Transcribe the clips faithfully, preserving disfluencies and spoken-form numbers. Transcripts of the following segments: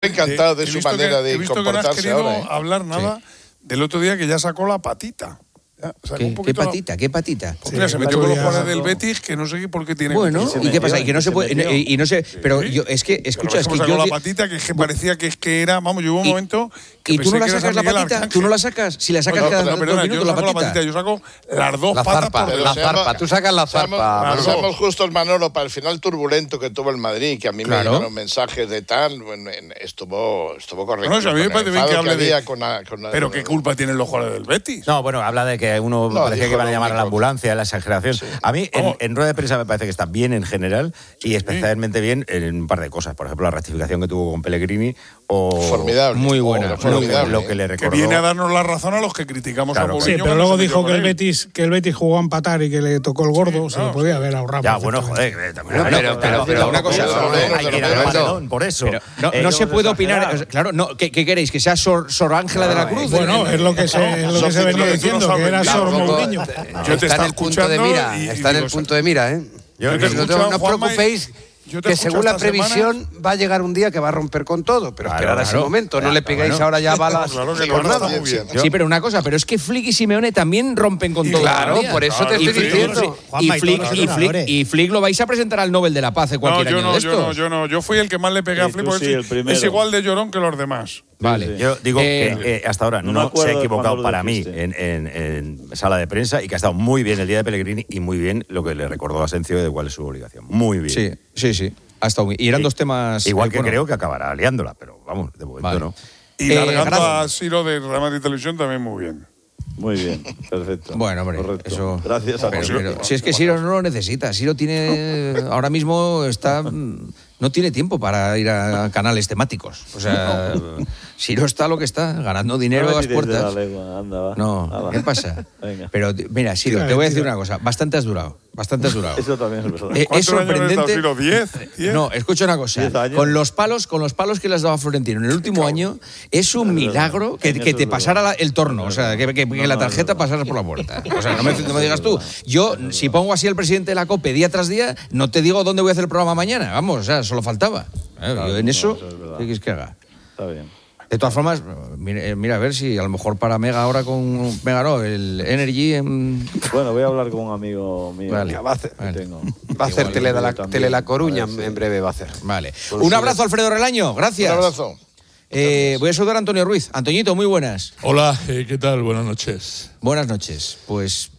encantado de su manera de he visto comportarse que no has querido ahora, ¿eh? hablar nada sí. del otro día que ya sacó la patita. Ya, ¿Qué, ¿Qué patita? ¿Qué patita? Pues mira, sí, se metió con los jugadores del Betis, que no sé por qué tiene. Bueno, ¿y qué pasa? Y que no se puede. Y, y no sé. Pero sí. yo, es que, escucha, pero es que sacó yo. la patita, que es que parecía que, es que era. Vamos, yo hubo un y, momento. Que ¿Y tú no la sacas la patita? Arcángel. ¿Tú no la sacas? Si la sacas no, cada no, dos perdona, minutos, yo la patita. la patita. Yo saco las dos la patas. Zarpa, por la zarpa. Tú sacas la zarpa. Seamos, seamos justos, Manolo, para el final turbulento que tuvo el Madrid, que a mí claro. me llegaron mensajes de tal. Bueno, estuvo, estuvo correcto. No, a mí me parece bien que hable de. Con la, con la, pero con qué culpa tienen los jugadores del Betis. No, bueno, habla de que uno no, parecía que iban a llamar a la ambulancia, la exageración. Sí. A mí, en, en rueda de prensa me parece que está bien en general y especialmente sí. bien en un par de cosas. Por ejemplo, la rectificación que tuvo con Pellegrini. O formidable. Muy buena. Oh, formidable. Lo que le recordó. Que viene a darnos la razón a los que criticamos claro, a Mourinho. Sí, pero luego dijo que el, Betis, que el Betis jugó a empatar y que le tocó el gordo. Sí, se no, lo podía haber ahorrado. Ya, bueno, joder. También, pero, pero, pero, pero una cosa. Hay que ir al paredón, por eso. Pero no, eh, no se puede opinar. Claro, no, ¿qué, ¿qué queréis? ¿Que sea Sor, Sor Ángela de la Cruz? Bueno, es lo que se, es lo que se venía diciendo, que era Sor Mourinho. Está en el punto de mira, está en el punto de mira, ¿eh? No os preocupéis. Que según la previsión semanas, va a llegar un día que va a romper con todo, pero claro, esperar a claro, ese momento, claro, no le pegáis bueno. ahora ya balas claro que por nada. Muy bien. Sí, pero una cosa, pero es que Flick y Simeone también rompen con y todo. Claro, por eso claro, te estoy diciendo. Y Flick, y, Flick, y Flick lo vais a presentar al Nobel de la Paz cualquier no, yo año no, de estos. Yo no, yo no, yo fui el que más le pegué sí, a Flick porque sí, es igual de llorón que los demás. Vale. Sí, sí. Yo digo eh, que eh, hasta ahora no, no se ha equivocado para mí en, en, en sala de prensa y que ha estado muy bien el día de Pellegrini y muy bien lo que le recordó a Asensio de cuál es su obligación. Muy bien. Sí, sí, sí. Ha estado muy... Y eran sí. dos temas... Igual que bueno. creo que acabará liándola, pero vamos, de momento vale. no. Y eh, largando gracias. a Siro de Real Madrid Televisión también muy bien. Muy bien, perfecto. Bueno, hombre, correcto. eso... Gracias a pero, pero, Si es que Siro no lo necesita. Siro tiene... Ahora mismo está... No tiene tiempo para ir a canales temáticos. O sea, no. Siro está lo que está, ganando dinero no a las puertas. Lengua, anda, va. No, Nada. ¿qué pasa? Venga. Pero mira, Siro, te voy a decir una cosa. Bastante has durado. Bastante has durado. Eso también es verdad. Eh, es sorprendente. Estado, ¿diez? ¿diez? No, escucha una cosa. Con los palos, con los palos que le has dado a Florentino en el último año, es un milagro que, que te pasara la, el torno. O sea, que, que, que no, la tarjeta no, no. pasara por la puerta. O sea, no me, no me digas tú. Yo, si pongo así al presidente de la COPE día tras día, no te digo dónde voy a hacer el programa mañana. Vamos, o sea, solo faltaba. Claro, yo en eso, no, eso ¿qué quieres que haga? Está bien. De todas formas, mira, mira a ver si a lo mejor para Mega ahora con Mega no, el Energy en... Bueno, voy a hablar con un amigo mío. Vale. Va a hacer, vale. va a hacer tele, de la, tele La Coruña, ver, sí. en breve va a hacer. Vale. Pues un abrazo, Alfredo Relaño, gracias. Un abrazo. Eh, voy a saludar a Antonio Ruiz. Antoñito, muy buenas. Hola, eh, ¿qué tal? Buenas noches. Buenas noches. Pues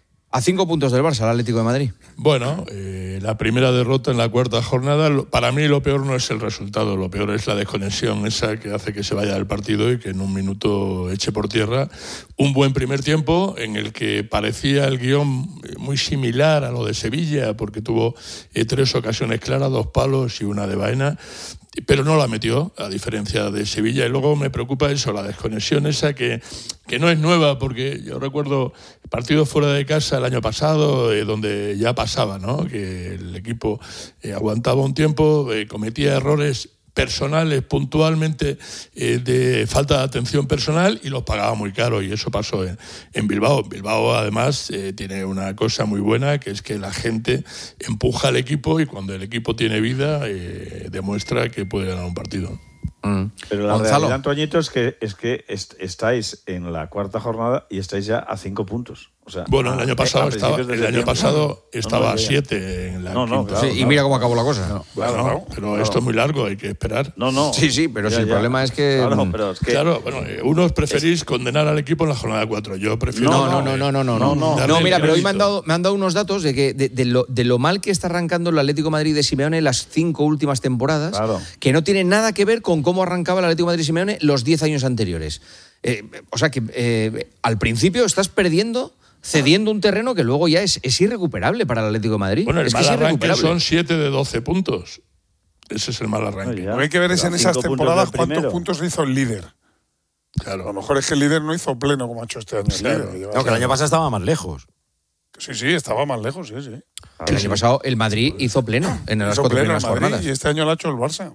a cinco puntos del Barça, el Atlético de Madrid. Bueno, eh, la primera derrota en la cuarta jornada, para mí lo peor no es el resultado, lo peor es la desconexión esa que hace que se vaya del partido y que en un minuto eche por tierra un buen primer tiempo en el que parecía el guión muy similar a lo de Sevilla, porque tuvo eh, tres ocasiones claras, dos palos y una de Baena, pero no la metió, a diferencia de Sevilla. Y luego me preocupa eso, la desconexión esa que, que no es nueva, porque yo recuerdo partidos fuera de casa el año pasado, eh, donde ya pasaba, ¿no? Que el equipo eh, aguantaba un tiempo, eh, cometía errores personales puntualmente eh, de falta de atención personal y los pagaba muy caro, y eso pasó en, en Bilbao. Bilbao además eh, tiene una cosa muy buena, que es que la gente empuja al equipo y cuando el equipo tiene vida eh, demuestra que puede ganar un partido. Mm. Pero la Gonzalo. realidad, Antoñito, es que, es que est- estáis en la cuarta jornada y estáis ya a cinco puntos. O sea, bueno, el año pasado a estaba, el año pasado estaba no, no, a siete en la no, no, quinta. Sí, claro, y mira cómo acabó la cosa. No, claro, claro, no, pero claro. esto es muy largo, hay que esperar. No, no. Sí, sí, pero ya, sí, el ya. problema es que... Claro, pero es que Claro, bueno, unos preferís es... condenar al equipo en la jornada cuatro. Yo prefiero... No, no, no, no, no, no. no, no, no, no mira, pero hoy me han, dado, me han dado unos datos de que de, de, lo, de lo mal que está arrancando el Atlético de Madrid de Simeone las cinco últimas temporadas, claro. que no tiene nada que ver con cómo arrancaba el Atlético de Madrid de Simeone los diez años anteriores. Eh, o sea que eh, al principio estás perdiendo... cediendo un terreno que luego ya es, es irrecuperable para el Atlético de Madrid. Bueno, el es mal que es arranque son siete de doce puntos. Ese es el mal arranque. No, Lo que hay que ver es en esas temporadas cuántos primero. puntos hizo el líder. Claro. A lo mejor es que el líder no hizo pleno como ha hecho este año. Claro. El líder, No, que el año pasado estaba más lejos. Sí, sí, estaba más lejos, sí, sí. El año pasado el Madrid hizo pleno en las Hizo cuatro pleno primeras el Madrid jornadas. y este año lo ha hecho el Barça.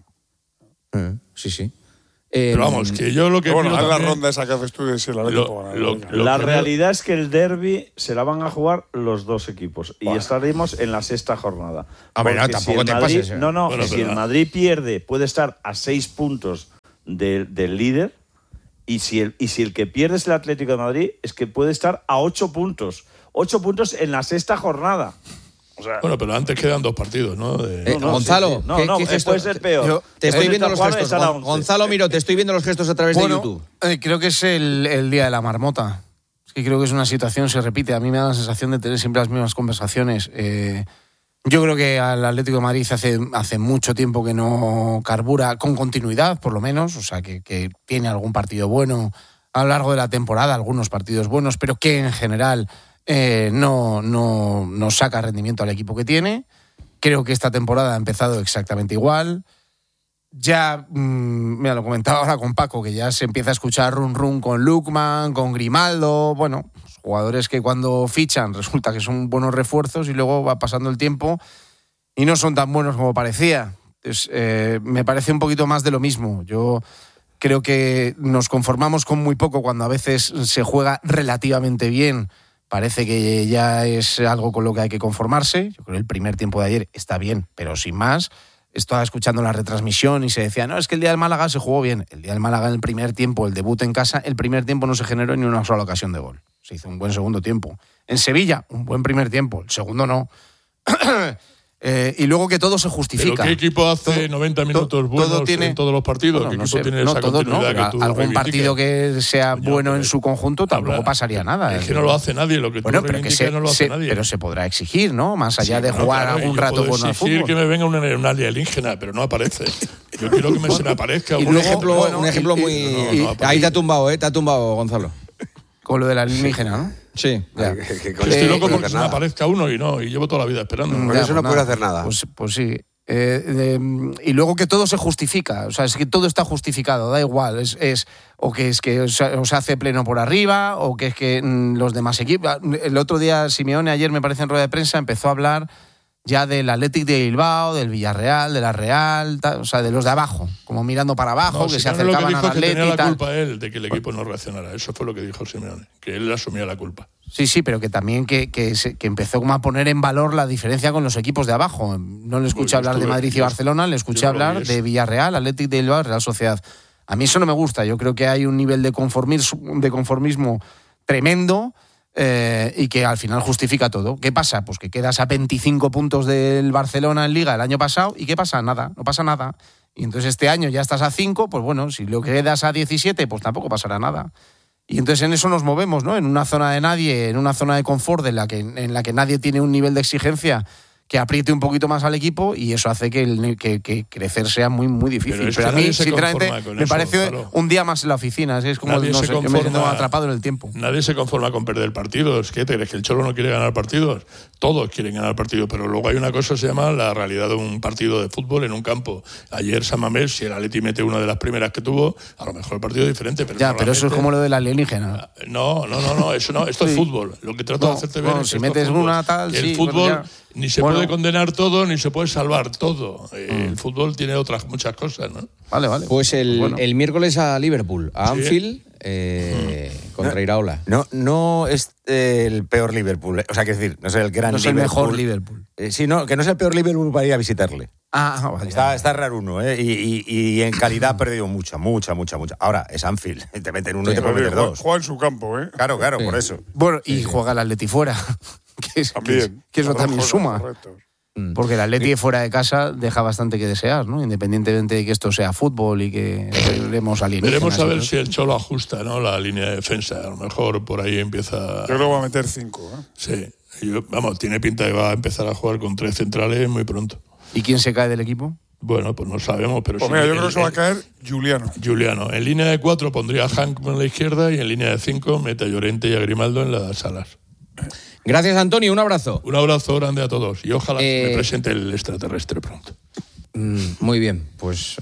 Eh, sí, sí. Eh, Pero vamos, que yo lo que... Bueno, miro haz la también- ronda esa que haces tú de si el Atlético Lo- gana. lo- Venga. lo- La que realidad es que el derbi se la van a jugar los dos equipos y Bueno. estaremos en la sexta jornada. A ver, no, Porque tampoco el te Madrid, pases, eh. No, no, Bueno, que si pero- el Madrid pierde puede estar a seis puntos de, del líder. Y si, el, y si el que pierde es el Atlético de Madrid, es que puede estar a ocho puntos. Ocho puntos en la sexta jornada. O sea, bueno, pero antes quedan dos partidos, ¿no? De... Eh, no, no Gonzalo, sí, sí. no, ¿qué, no, ¿qué gesto? Puede ser peor. Yo, te estoy viendo los gestos. Gonzalo Miró, te estoy viendo los gestos a través bueno, de YouTube. Eh, creo que es el, el día de la marmota. Es que creo que es una situación, se repite. A mí me da la sensación de tener siempre las mismas conversaciones. Eh, yo creo que al Atlético de Madrid hace, hace mucho tiempo que no carbura con continuidad, por lo menos. O sea, que, que tiene algún partido bueno a lo largo de la temporada, algunos partidos buenos, pero que en general eh, no, no, no saca rendimiento al equipo que tiene. Creo que esta temporada ha empezado exactamente igual. Ya, mmm, mira, lo comentaba ahora con Paco, que ya se empieza a escuchar run run con Lookman, con Grimaldo, bueno, jugadores que cuando fichan resulta que son buenos refuerzos y luego va pasando el tiempo y no son tan buenos como parecía. Entonces, eh, me parece un poquito más de lo mismo. Yo creo que nos conformamos con muy poco cuando a veces se juega relativamente bien. Parece que ya es algo con lo que hay que conformarse. Yo creo que el primer tiempo de ayer está bien, pero sin más. Estaba escuchando la retransmisión y se decía, no, es que el día del Málaga se jugó bien. El día del Málaga en el primer tiempo, el debut en casa, el primer tiempo no se generó ni una sola ocasión de gol. Se hizo un buen segundo tiempo. En Sevilla, un buen primer tiempo. El segundo no. eh, y luego que todo se justifica. ¿Pero qué equipo hace todo, noventa minutos buenos todo tiene, en todos los partidos? Bueno, ¿Qué no equipo sé, tiene no, esa todo, continuidad no. que tú Algún reivindiques? partido que sea Coño, bueno en su conjunto tampoco habla, pasaría nada. Es que no lo hace nadie, lo que tú bueno, pero que se, no lo hace se, nadie. Pero se podrá exigir, ¿no? Más allá sí, de no, jugar claro, algún rato con el fútbol. que me venga una, una alienígena, pero no aparece. Yo quiero que me se me aparezca. Un ejemplo, bueno, un ejemplo y, muy... Y, no, no, ahí te ha tumbado, ¿eh? Te ha tumbado, Gonzalo. Con lo de la alienígena, ¿no? Sí. Ya. Que, que, que, Estoy loco porque se me aparezca uno y no, y llevo toda la vida esperando. Por eso no puedo hacer nada. Pues, pues sí. Eh, eh, y luego que todo se justifica, o sea, es que todo está justificado, da igual, es, es o que es que os, os hace pleno por arriba, o que es que mm, los demás equipos. El otro día, Simeone, ayer me parece en rueda de prensa, empezó a hablar ya del Athletic de Bilbao, del Villarreal, de la Real, tal, o sea, de los de abajo, como mirando para abajo, no, que si se acercaban que al Athletic. Que tenía la tal. culpa él de que el equipo no reaccionara, eso fue lo que dijo Simeone, que él asumía la culpa. Sí, sí, pero que también que, que, se, que empezó como a poner en valor la diferencia con los equipos de abajo. No le escuché hablar de Madrid y Barcelona, le escuché hablar de Villarreal, Athletic de Bilbao, Real Sociedad. A mí eso no me gusta, yo creo que hay un nivel de conformismo, de conformismo tremendo. Eh, y que al final justifica todo. ¿Qué pasa? Pues que quedas a veinticinco puntos del Barcelona en Liga el año pasado y ¿qué pasa? Nada, no pasa nada. Y entonces este año ya estás a cinco, pues bueno, si lo quedas a diecisiete, pues tampoco pasará nada. Y entonces en eso nos movemos, ¿no? En una zona de nadie, en una zona de confort en la que, en la que nadie tiene un nivel de exigencia que apriete un poquito más al equipo y eso hace que, el, que, que crecer sea muy muy difícil. Pero, pero a mí, sinceramente, me eso, parece claro. un día más en la oficina. Es como, nadie no se sé, conforma, yo me siento atrapado en el tiempo. Nadie se conforma con perder partidos. ¿Qué te crees? ¿Que el Cholo no quiere ganar partidos? Todos quieren ganar partidos, pero luego hay una cosa que se llama la realidad de un partido de fútbol en un campo. Ayer San Mamés, si el Atleti mete una de las primeras que tuvo, a lo mejor el partido es diferente. Pero ya, pero eso es como lo del alienígena. No, no, no, no, eso no, esto sí. es fútbol. Lo que trato no, de hacerte ver no, es si metes fútbol. una tal, el sí, fútbol bueno, ni se bueno. puede condenar todo, ni se puede salvar todo. Mm. El fútbol tiene otras muchas cosas, ¿no? Vale, vale. Pues el, bueno. el miércoles a Liverpool, a Anfield, sí. eh, mm. contra Iraola. No, no es eh, el peor Liverpool. O sea, que decir, no es el gran no es Liverpool. el mejor Liverpool. Eh, sí, no, que no es el peor Liverpool para ir a visitarle. Ah, vale. Está, está raro uno, ¿eh? Y, y, y en calidad ha perdido mucha, mucha, mucha, mucha. Ahora, es Anfield. Te meten uno sí, y te pueden meter dos. Juega en su campo, ¿eh? Claro, claro, sí. por eso. Bueno, y sí. juega el Atleti fuera. que, es, que, es, que eso también suma. Correctos. Porque el Atleti sí. fuera de casa deja bastante que desear, ¿no? Independientemente de que esto sea fútbol y que veremos alienígenas. Veremos a ver si el Cholo ajusta, ¿no? La línea de defensa. A lo mejor por ahí empieza... Yo creo que va a meter cinco, ¿eh? Sí. Yo, vamos, tiene pinta de que va a empezar a jugar con tres centrales muy pronto. ¿Y quién se cae del equipo? Bueno, pues no sabemos, pero pues sí. Mira, yo el, creo que se va a caer Juliano. Juliano. En línea de cuatro pondría a Hank en la izquierda y en línea de cinco mete a Llorente y a Grimaldo en las alas. Gracias, Antonio. Un abrazo. Un abrazo grande a todos. Y ojalá eh... me presente el extraterrestre pronto. Mm, muy bien, pues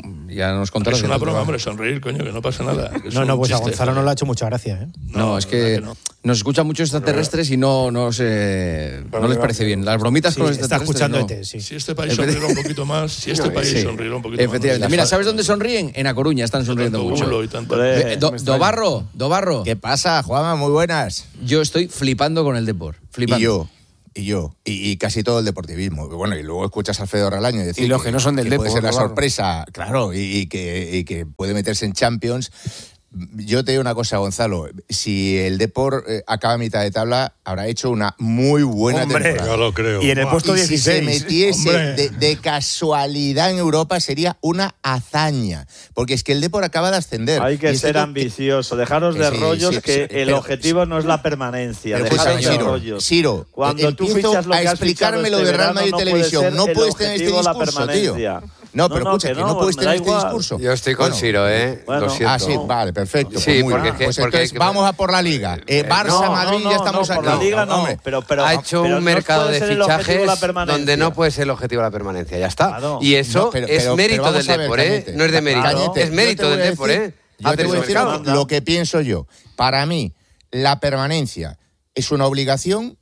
ya nos contarás. Es una broma, hombre, sonreír, coño, que no pasa nada. No, no, pues chiste, a Gonzalo ¿no? no le ha hecho mucha gracia, ¿eh? No, no es que, que no. nos escuchan muchos extraterrestres y no, no, se, no les parece bien. Las bromitas sí, con los extraterrestres. Está escuchando no. E T, sí. Si este país sonriera un poquito más, si este país sí. sonriera un poquito Efectivamente. más. Mira, ¿sabes dónde sonríen? En A Coruña están sonriendo mucho. Y tanto. Do, Dobarro, Dobarro. ¿Qué pasa, Juanma? Muy buenas. Yo estoy flipando con el Depor. Flipando. ¿Y yo? y yo, y, y casi todo el deportivismo. Bueno, y luego escuchas a Alfredo Relaño decir y los que, que no son del que Depor, puede ser la claro. sorpresa, claro, y, y, que, y que puede meterse en Champions. Yo te digo una cosa, Gonzalo, si el Depor eh, acaba a mitad de tabla, habrá hecho una muy buena Hombre, temporada. Ya lo creo. Y en el puesto Y dieciséis. si se metiese de, de casualidad en Europa sería una hazaña, porque es que el Depor acaba de ascender. Hay que Y ser esto- ambicioso, dejaros de Sí, rollos sí, que sí, el pero- objetivo no es la permanencia. Pero Dejaros escúchame, de Ciro, rollos. Ciro, Cuando tú empiezo fichas lo a que has explicarme fichado lo de este Real Madrid verano, no Televisión. puede ser No el puedes tener este objetivo la discurso, tío. permanencia. No, No, pero no, escucha, que que no, no puedes me da tener este igual. discurso. Yo estoy con Bueno, Ciro, ¿eh? bueno. Lo siento. Ah, sí, vale, perfecto. Sí, pues muy porque bien. es que- Pues porque entonces hay que- vamos a por la Liga. Eh, Barça, No, Madrid, no, ya estamos no, aquí. por la Liga no, Hombre, pero, pero, ha hecho pero un no mercado puede de ser el objetivo fichajes la permanencia. donde no puede ser el objetivo de la permanencia. Ya está. Claro. Y eso No, pero- es pero- mérito pero del vamos a ver, Depor, ¿eh? Cañete. No es de mérito. Cañete, es yo mérito te voy del a Depor, decir- ¿eh? Yo Hacer te voy a ese decir mercado. lo que pienso yo. Para mí, la permanencia es una obligación,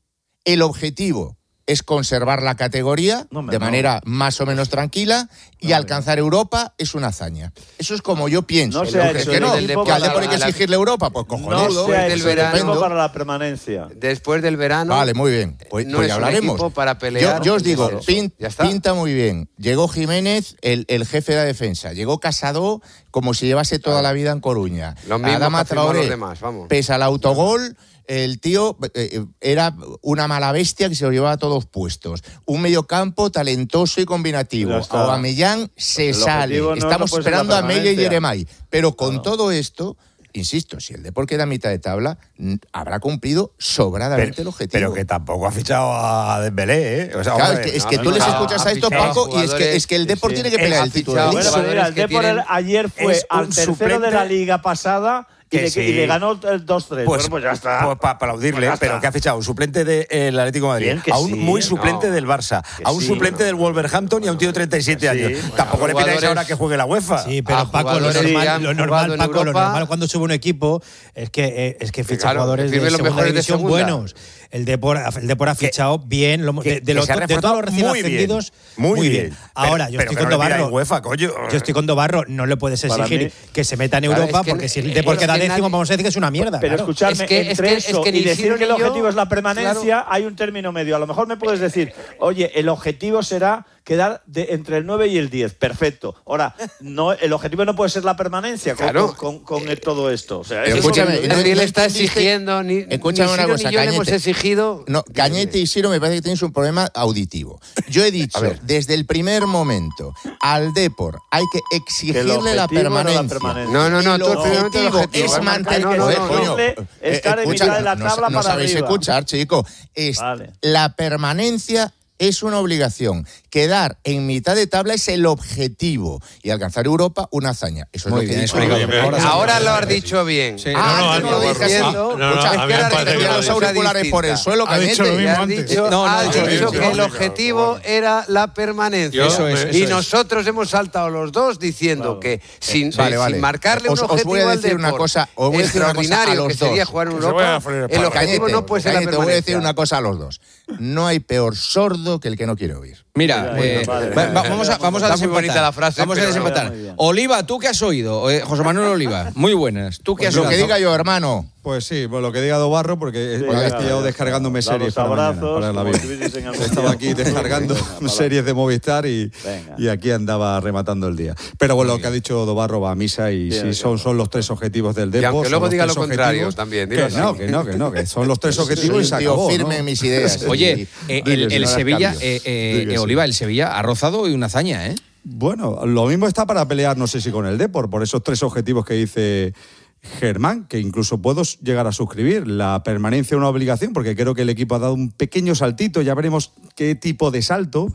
el objetivo es conservar la categoría No, hombre, de no. manera más o menos tranquila y alcanzar Europa es una hazaña. Eso es como yo pienso. No se ha que, hecho que el no, equipo que al para Depor hay que la- exigirle Europa, pues No cojonudo. se ha del hecho el verano. equipo para la permanencia. Después del verano. Vale, muy bien. Pues, no pues es ya un hablaremos. equipo para pelear. Yo, yo os digo, Eso. pin- Ya está. pinta muy bien. Llegó Jiménez, el, el jefe de la defensa. Llegó Casado como si llevase toda la vida en Coruña. Lo mismo Adama que afirmó Traoré, los demás, vamos. pese al autogol, el tío eh, era una mala bestia que se lo llevaba a todos puestos. Un mediocampo talentoso y combinativo. Ya está. Aubameyang se El sale. objetivo no- Estamos no puede ser esperando la a Mella y permanencia. Yeremay. Pero con todo esto, insisto, si el Depor queda a mitad de tabla, mm, habrá cumplido sobradamente Pero, el objetivo. pero que tampoco ha fichado a Dembélé, ¿eh? O sea, Claro, hombre, es que, es no, que no, tú no, les no, escuchas ha a estos, fichado Paco, y es que, jugadores- es que el Depor sí, tiene que sí. pelear Ha el título fichado de Bueno, Liga. pues mira, el que Depor tienen- ayer fue es al un tercero suplente de la liga pasada y que le, sí. y le ganó el dos tres. Pues, Bueno, pues ya está. Pues para aplaudirle, Pues ya está. pero que ha fichado un suplente del Atlético de Madrid, Bien, que a un sí, muy suplente no. del Barça, Que a un sí, suplente bueno. del Wolverhampton y a un tío de treinta y siete Sí, años. bueno, Tampoco le pidáis jugadores- ahora que juegue la UEFA. Sí, pero a Paco, lo jugadores que normal, han lo jugado normal, en Paco, lo Europa. normal cuando sube un equipo es que, eh, es que ficha Claro, jugadores que de firme los segunda mejores de división segunda. buenos. El Depor, el Depor ha fichado bien, lo- que- de, de que lo- se ha de reforzado todos los recién muy bien, ascendidos, muy bien. Ahora, Pero- yo pero estoy que con no le pidáis Dobarro. UEFA, coño. Yo estoy con Dobarro, no le puedes Para exigir mí- que se meta en Claro, Europa, es que- porque si el es Depor que queda nadie- décimo, vamos a decir que es una mierda. Pero claro. escuchadme, Es que- es entre que- es eso que y ni decir Ciro que el ni yo- objetivo es la permanencia, hay un término medio. A lo mejor me puedes decir, oye, el objetivo será quedar de, entre el nueve y el diez. Perfecto. Ahora, no, el objetivo no puede ser la permanencia con, Claro. con, con, con todo esto. O sea, Pero eso- escúchame, Nadie no- le no está entendiste- exigiendo, ni, Escúchame ni una Ciro cosa, ni yo le hemos Cañete. exigido. No, Cañete y Siro me parece que tenéis un problema auditivo. Yo he dicho, desde el primer momento, al Depor hay que Que el exigirle la objetivo era la permanencia. permanencia. No, no, no, El tú el primer momento el objetivo objetivo. es Hay que mantener. marcar- no, Joder, no, no, coño, no. eh, Estar en escucha, mitad de la no- tabla no para sabéis arriba. escuchar, chico. Es Vale. la permanencia. Es una obligación. Quedar en mitad de tabla es el objetivo. Y alcanzar Europa, una hazaña. Eso es Muy lo que bien, he dicho. explicado. Oye, Ahora sí. Ahora lo has dicho bien. Sí. Ah, No, no, antes no lo no, dije así. no, no, no, Escucha, a mí es me que ahora parece tenía que los no. auriculares por el suelo, Ha dicho Cañete. lo Y mismo has antes. dicho, No, no, has no, dicho no, no, que no, el no, objetivo era la permanencia. Eso es, eso y es. nosotros hemos saltado los dos diciendo que sin, Vale, sin vale. marcarle Os- un os objetivo voy a al decir una Depor cosa, os voy a decir una cosa a extraordinario los que sería dos. jugar en Que se vaya a Europa, freír el el pan. objetivo Cañete, no puede ser la Cañete, te voy a decir permanencia. una cosa a los dos. No hay peor sordo que el que no quiere oír. Mira, Bueno, eh, vale, va- vale. va- vamos a, vamos a Está muy desempatar. bonita la frase, Vamos a pero no desempatar. muy bien. Oliva, ¿tú qué has oído? Eh, José Manuel Oliva, muy buenas. ¿Tú qué has Lo oído? que diga yo, hermano. Pues sí, pues lo que diga Dobarro, porque Sí, me habéis claro, pillado claro. descargándome Da series los para mañana, abrazos, para el como avión. estuvieses en algún Estaba aquí sitio. descargando Venga, para- series de Movistar y, Venga. y aquí andaba rematando el día. Pero bueno, lo que ha dicho Dobarro va a misa y Bien, sí, son, bien. son los tres objetivos del Y Depor. aunque son luego los diga tres lo contrario objetivos. también, Que dilo no, así. que no, que no, que son los tres Soy objetivos y se un tío acabó, firme ¿no? en mis ideas. Oye, Y- eh, Di el, que el no las Sevilla, cambio. eh, eh, Di que eh, sí. Oliva, el Sevilla ha rozado y una hazaña, ¿eh? Bueno, lo mismo está para pelear, no sé si con el Depor, por esos tres objetivos que dice Germán, que incluso puedo llegar a suscribir. La permanencia es una obligación, porque creo que el equipo ha dado un pequeño saltito, ya veremos qué tipo de salto.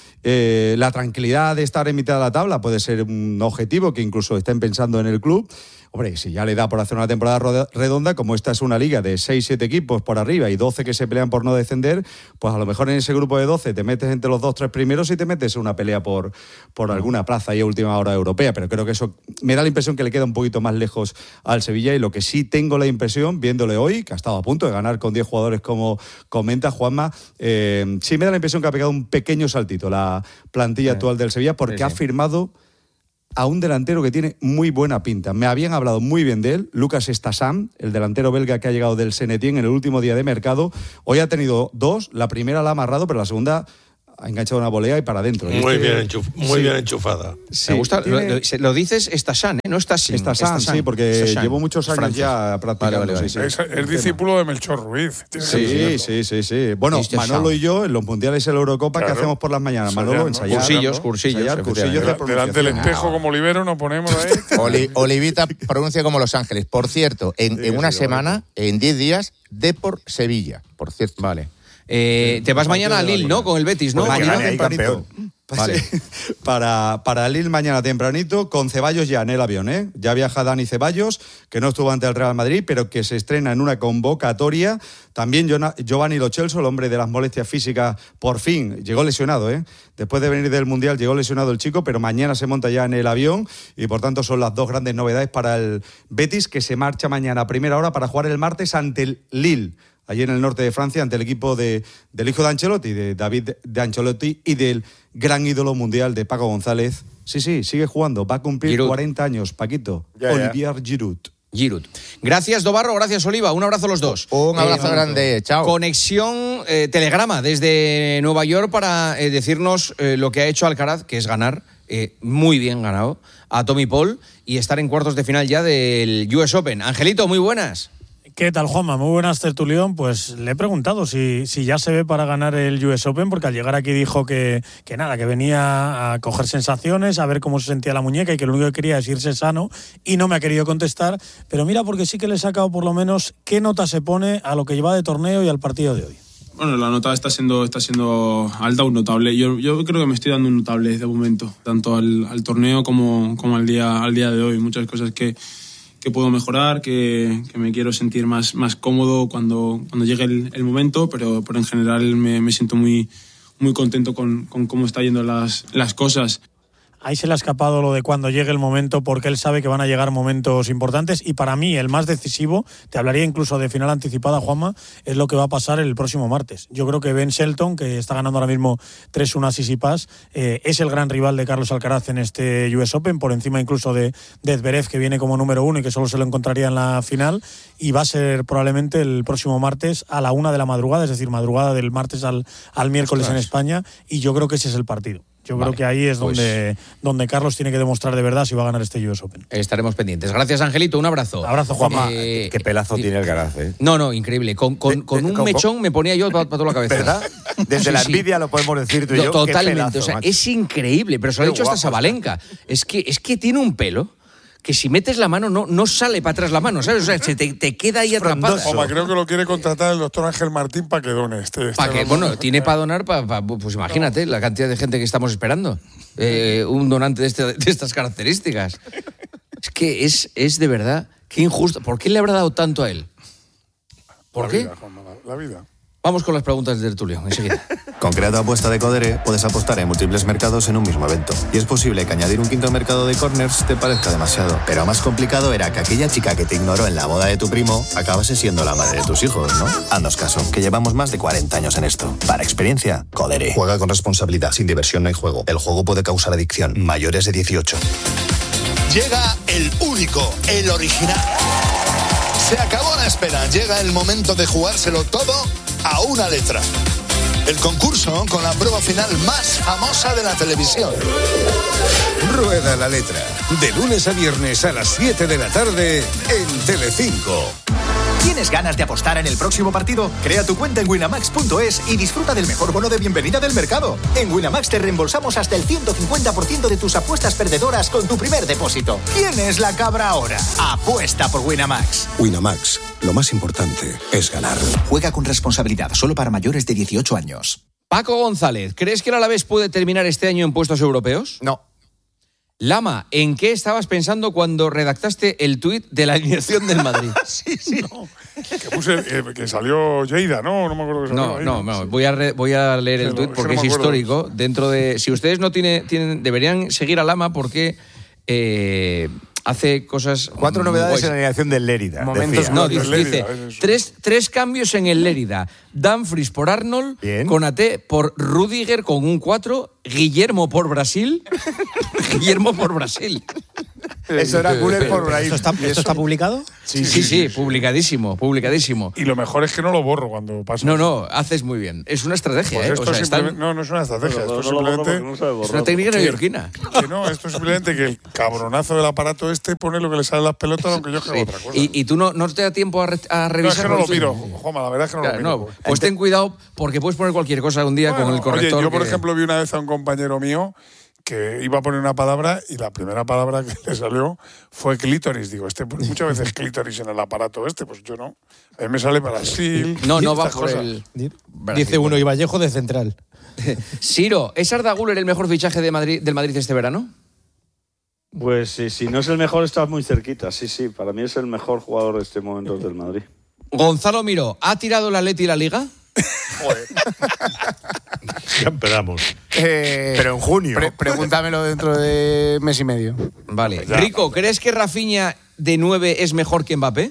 Eh, la tranquilidad de estar en mitad de la tabla puede ser un objetivo que incluso estén pensando en el club. Hombre, si ya le da por hacer una temporada roda- redonda, como esta es una liga de seis siete equipos por arriba y doce que se pelean por no descender, pues a lo mejor en ese grupo de doce te metes entre los dos tres primeros y te metes en una pelea por, por alguna plaza ahí a última hora europea. Pero creo que eso me da la impresión que le queda un poquito más lejos al Sevilla, y lo que sí tengo la impresión, viéndole hoy, que ha estado a punto de ganar con diez jugadores como comenta Juanma, eh, sí me da la impresión que ha pegado un pequeño saltito la plantilla actual del Sevilla, porque Sí, sí. ha firmado a un delantero que tiene muy buena pinta. Me habían hablado muy bien de él, Lucas Stassam, el delantero belga que ha llegado del Saint-Étienne en el último día de mercado. Hoy ha tenido dos, la primera la ha amarrado, pero la segunda ha enganchado una volea y para adentro. Muy, este, bien, enchuf, muy sí. bien enchufada. Sí, me gusta, tiene... lo, lo dices Stassam, ¿eh? No Stassam. Stassam, sí, porque Stassam. Llevo muchos años Francia. ya practicando. Vale, vale, vale. Es el discípulo de Melchor Ruiz. Sí, sí, sí, sí. Bueno, Manolo y yo, en los mundiales de la Eurocopa, claro. ¿qué hacemos por las mañanas? Manolo, ensayar. Cursillos, cursillos. Ensayar, cursillos de Delante del espejo como Libero nos ponemos ahí. Oli, Olivita pronuncia como Los Ángeles. Por cierto, en, sí, en una sí, semana, vale. en diez días, Depor Sevilla, por cierto. Vale. Eh, te vas mañana a Lille, ¿no? Con el Betis, ¿no? Pues mañana tempranito. Vale. Para, para Lille mañana tempranito, con Ceballos ya en el avión, ¿eh? Ya viaja Dani Ceballos, que no estuvo ante el Real Madrid, pero que se estrena en una convocatoria. También Giovanni Lo Celso, el hombre de las molestias físicas, por fin llegó lesionado, ¿eh? Después de venir del Mundial llegó lesionado el chico, pero mañana se monta ya en el avión y por tanto son las dos grandes novedades para el Betis, que se marcha mañana a primera hora para jugar el martes ante el Lille, allí en el norte de Francia, ante el equipo de, del hijo de Ancelotti, de David de Ancelotti, y del gran ídolo mundial de Paco González. Sí, sí, sigue jugando, va a cumplir Giroud. cuarenta años, Paquito. Ya, Olivier Giroud. Giroud. Gracias, Dobarro, gracias, Oliva. Un abrazo a los dos. Un abrazo eh, grande, chao. Conexión eh, Telegrama desde Nueva York para eh, decirnos eh, lo que ha hecho Alcaraz, que es ganar, eh, muy bien ganado, a Tommy Paul y estar en cuartos de final ya del U S Open. Angelito, muy buenas. ¿Qué tal, Juanma? Muy buenas, tertulión. Pues le he preguntado si, si ya se ve para ganar el U S Open, porque al llegar aquí dijo que, que nada, que venía a coger sensaciones, a ver cómo se sentía la muñeca y que lo único que quería es irse sano, y no me ha querido contestar. Pero mira, porque sí que le he sacado por lo menos qué nota se pone a lo que lleva de torneo y al partido de hoy. Bueno, la nota está siendo, está siendo alta, un notable. Yo, yo creo que me estoy dando un notable de momento, tanto al, al torneo como, como al, día, al día de hoy. Muchas cosas que... que puedo mejorar, que, que me quiero sentir más, más cómodo cuando, cuando llegue el, el momento, pero, pero en general me, me siento muy, muy contento con, con cómo están yendo las, las cosas. Ahí se le ha escapado lo de cuando llegue el momento, porque él sabe que van a llegar momentos importantes, y para mí el más decisivo, te hablaría incluso de final anticipada, Juanma, es lo que va a pasar el próximo martes. Yo creo que Ben Shelton, que está ganando ahora mismo tres uno a Tsitsipas, eh, es el gran rival de Carlos Alcaraz en este U S Open, por encima incluso de, de Zverev, que viene como número uno y que solo se lo encontraría en la final, y va a ser probablemente el próximo martes a la una de la madrugada, es decir, madrugada del martes al, al miércoles en España, y yo creo que ese es el partido. Yo vale, creo que ahí es pues, donde, donde Carlos tiene que demostrar de verdad si va a ganar este U S Open. Estaremos pendientes. Gracias, Angelito. Un abrazo. Abrazo, Juanma. Eh, Qué pelazo eh, tiene Alcaraz, ¿eh? No, no, increíble. Con, con, con un mechón me ponía yo para, para toda la cabeza. ¿Verdad? Desde sí, la envidia sí. Lo podemos decir tú y yo. Totalmente. Qué pelazo, o sea, macho. Es increíble, pero se lo ha dicho hasta Sabalenka. Es que, es que tiene un pelo que si metes la mano no, no sale para atrás la mano, ¿sabes? O sea, se te, te queda ahí atrapada. Oma, creo que lo quiere contratar el doctor Ángel Martín para que done. Este, este ¿Para que, bueno, tiene para donar, pa, pa, pues imagínate la cantidad de gente que estamos esperando. Eh, un donante de, este, de estas características. Es que es, es de verdad, qué injusto. ¿Por qué le habrá dado tanto a él? ¿Por la qué? Vida, Juanma, la, la vida. Vamos con las preguntas de tertulio, enseguida. Con Crea tu apuesta de Codere puedes apostar en múltiples mercados en un mismo evento. Y es posible que añadir un quinto mercado de corners te parezca demasiado. Pero más complicado era que aquella chica que te ignoró en la boda de tu primo acabase siendo la madre de tus hijos, ¿no? Haznos caso, que llevamos más de cuarenta años en esto. Para experiencia, Codere. Juega con responsabilidad. Sin diversión no hay juego. El juego puede causar adicción. Mayores de dieciocho. Llega el único, el original. Se acabó la espera. Llega el momento de jugárselo todo a una letra. El concurso con la prueba final más famosa de la televisión. Rueda la letra. De lunes a viernes a las siete de la tarde en Telecinco. ¿Tienes ganas de apostar en el próximo partido? Crea tu cuenta en winamax punto es y disfruta del mejor bono de bienvenida del mercado. En Winamax te reembolsamos hasta el ciento cincuenta por ciento de tus apuestas perdedoras con tu primer depósito. ¿Quién es la cabra ahora? Apuesta por Winamax. Winamax, lo más importante es ganar. Juega con responsabilidad, solo para mayores de dieciocho años. Paco González, ¿crees que el Alavés puede terminar este año en puestos europeos? No. Lama, ¿en qué estabas pensando cuando redactaste el tuit de la alineación del Madrid? sí, sí. No, que, puse, eh, que salió Lleida, ¿no? No me acuerdo que salió. No, no, no. Voy a, re, voy a leer el tuit porque no es histórico. Dentro de, si ustedes no tiene, tienen, deberían seguir a Lama porque eh, hace cosas... Cuatro novedades en la alineación del Lérida. Momentos, no, dice, dice tres, tres cambios en el Lérida. Dumfries por Arnold, Bien. Konaté por Rudiger con un cuatro, Guillermo por Brasil. Guillermo por Brasil. Eso era Güler por Brahim. ¿Esto está, ¿Esto está publicado? Sí, sí, sí, sí, publicadísimo, publicadísimo. Y lo mejor es que no lo borro cuando pasa. No, no, haces muy bien. Es una estrategia, pues ¿eh? Esto O sea, están... No, no es una estrategia. No, no, esto no, simplemente... no no es una técnica neoyorquina. Que no, esto es simplemente que el cabronazo del aparato este pone lo que le sale a las pelotas, aunque yo creo sí. otra cosa. Y, y tú no, no te da tiempo a, re, a revisar. No, es que no lo miro, Juanma, la verdad es que no claro, lo miro. No, pues ten cuidado porque puedes poner cualquier cosa un día bueno, con el corrector. Oye, yo por que... ejemplo vi una vez a un compañero mío que iba a poner una palabra y la primera palabra que le salió fue clítoris. Digo, este pues, muchas veces clítoris en el aparato este, pues yo no. A mí me sale Brasil. No, no va por cosas. El... Brasil, dice uno, y Vallejo de central. Siro, ¿es Arda Güler el mejor fichaje de Madrid, del Madrid este verano? Pues sí, si no es el mejor, estás muy cerquita. Sí, sí, para mí es el mejor jugador de este momento del Madrid. Gonzalo Miró, ¿ha tirado la Atleti la Liga? Joder. Ya esperamos. Eh, Pero en junio. Pre pregúntamelo dentro de mes y medio. Vale. Ya. Rico, ¿crees que Rafinha de nueve es mejor que Mbappé?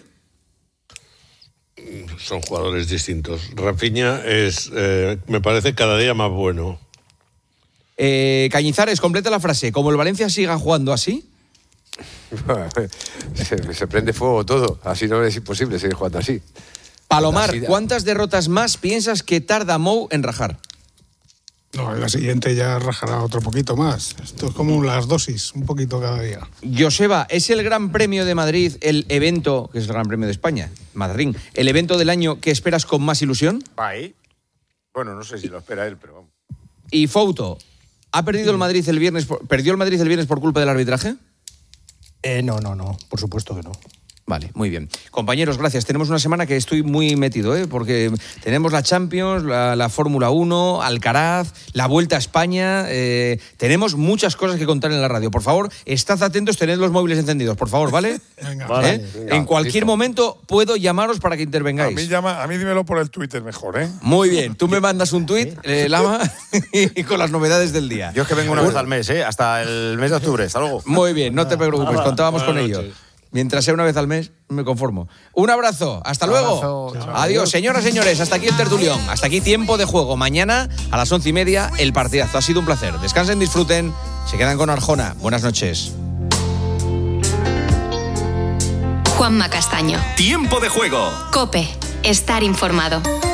Son jugadores distintos. Rafinha es, eh, me parece, cada día más bueno. Eh, Cañizares, completa la frase. ¿Como el Valencia siga jugando así? se, se prende fuego todo. Así no es imposible seguir jugando así. Palomar, ¿cuántas derrotas más piensas que tarda Mou en rajar? No, en la siguiente ya rajará otro poquito más. Esto es como las dosis, un poquito cada día. Joseba, ¿es el Gran Premio de Madrid el evento, que es el Gran Premio de España, Madrid, el evento del año que esperas con más ilusión? Ahí. Bueno, no sé si lo espera él, pero vamos. Y Fouto, ¿ha perdido el Madrid el viernes por, perdió el Madrid el viernes por culpa del arbitraje? Eh, no, no, no, por supuesto que no. Vale, muy bien. Compañeros, gracias. Tenemos una semana que estoy muy metido, ¿eh? Porque tenemos la Champions, la, la Fórmula uno, Alcaraz, la Vuelta a España. Eh, tenemos muchas cosas que contar en la radio. Por favor, estad atentos, tened los móviles encendidos, por favor, ¿vale? Venga, ¿Eh? vale. Venga, en cualquier listo. momento puedo llamaros para que intervengáis. A mí, llama, a mí dímelo por el Twitter mejor, ¿eh? Muy bien. Tú me mandas un tuit, eh, Lama, y con las novedades del día. Yo es que vengo una vez al mes, ¿eh? Hasta el mes de octubre. Hasta luego. Muy bien, no te preocupes, contábamos con ello. Mientras sea una vez al mes, me conformo. Un abrazo, hasta luego. Abrazo. Adiós, señoras y señores, hasta aquí el tertulión. Hasta aquí Tiempo de Juego. Mañana a las once y media, el partidazo. Ha sido un placer. Descansen, disfruten. Se quedan con Arjona. Buenas noches. Juanma Castaño. Tiempo de Juego. COPE. Estar informado.